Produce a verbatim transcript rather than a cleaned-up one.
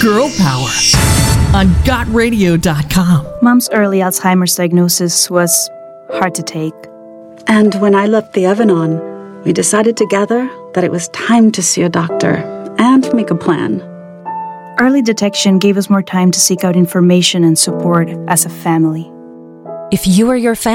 Girl Power on got radio dot com. Mom's early Alzheimer's diagnosis was hard to take. And when I left the Evan-On, we decided together that it was time to see a doctor and make a plan. Early detection gave us more time to seek out information and support as a family. If you or your family